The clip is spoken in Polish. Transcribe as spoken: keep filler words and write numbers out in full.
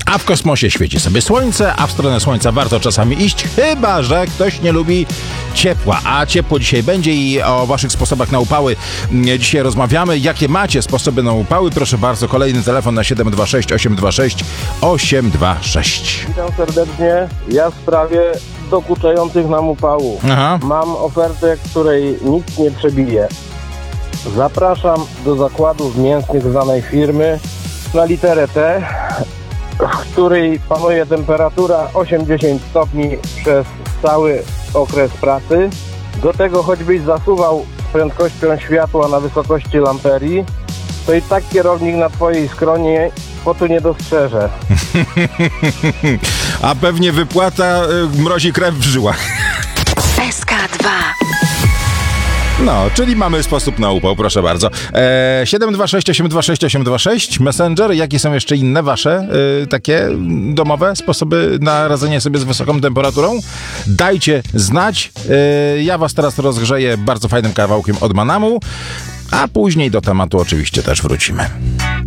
A w kosmosie świeci sobie słońce, a w stronę słońca warto czasami iść, chyba że ktoś nie lubi ciepła. A ciepło dzisiaj będzie i o waszych sposobach na upały dzisiaj rozmawiamy. Jakie macie sposoby na upały? Proszę bardzo, kolejny telefon na siedem dwa sześć osiem dwa sześć osiem dwa sześć. Witam serdecznie. Ja w sprawie dokuczających nam upałów. Aha. Mam ofertę, której nikt nie przebije. Zapraszam do zakładów mięsnych znanej firmy na literę T, w której panuje temperatura osiem do dziesięciu stopni przez cały okres pracy. Do tego choćbyś zasuwał z prędkością światła na wysokości lamperii, to i tak kierownik na twojej skronie potu nie dostrzeże. A pewnie wypłata y, mrozi krew w żyłach. S K dwa. No, czyli mamy sposób na upał, proszę bardzo. E, siedem dwa sześć osiem dwa sześć osiem dwa sześć, Messenger. Jakie są jeszcze inne wasze y, takie domowe sposoby na radzenie sobie z wysoką temperaturą? Dajcie znać. Y, ja was teraz rozgrzeję bardzo fajnym kawałkiem od Manamu, a później do tematu oczywiście też wrócimy.